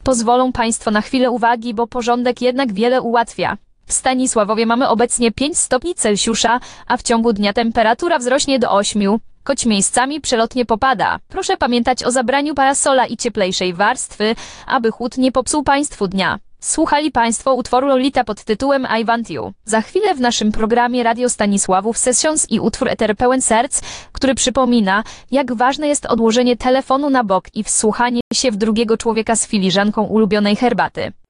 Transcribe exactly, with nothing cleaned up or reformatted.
Pozwolą Państwo na chwilę uwagi, bo porządek jednak wiele ułatwia. W Stanisławowie mamy obecnie pięć stopni Celsjusza, a w ciągu dnia temperatura wzrośnie do ośmiu, choć miejscami przelotnie popada. Proszę pamiętać o zabraniu parasola i cieplejszej warstwy, aby chłód nie popsuł Państwu dnia. Słuchali Państwo utworu Lolita pod tytułem I Want You. Za chwilę w naszym programie Radio Stanisławów Sessions i utwór Eter pełen serc, który przypomina, jak ważne jest odłożenie telefonu na bok i wsłuchanie się w drugiego człowieka z filiżanką ulubionej herbaty.